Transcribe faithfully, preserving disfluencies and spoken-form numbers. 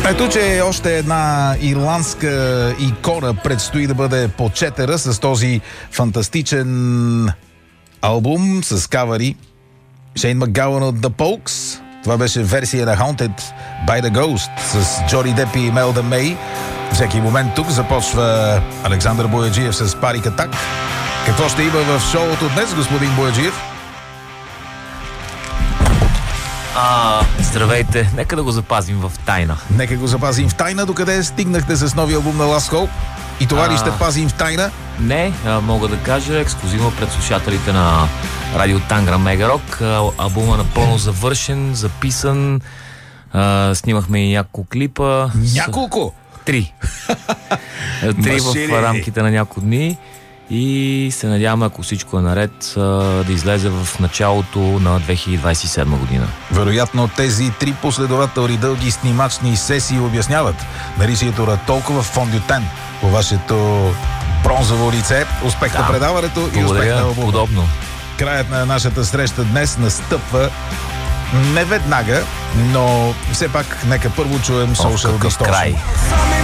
Ето, че още една ирландска икона предстои да бъде почетена с този фантастичен албум с кавари. Шейн Макгауън от The Pokes. Това беше версия на Haunted by the Ghost с Джони Деп и Мелда Мей. Всеки момент тук започва Александър Бояджиев с Парик Атак. Какво ще има в шоуто днес, господин Бояджиев? А, здравейте, нека да го запазим в тайна. Нека го запазим в тайна. Докъде стигнахте с новия албум на Last Hope? И това а... ли ще пазим в тайна? Не, а, мога да кажа ексклюзивно пред слушателите на Радио Тангра Мегарок. Албумът напълно завършен, записан. А, снимахме и няколко клипа. Няколко? Три. Три в рамките на няколко дни. И се надяваме, ако всичко е наред, да излезе в началото на две хиляди двадесет и седма година. Вероятно тези три последователни дълги снимачни сесии обясняват наличието на толкова фондютен по вашето бронзово лице. Успех да. на предаването и успех на албума. Подобно. Краят на нашата среща днес настъпва не веднага, но все пак нека първо чуем Social Distortion. Край.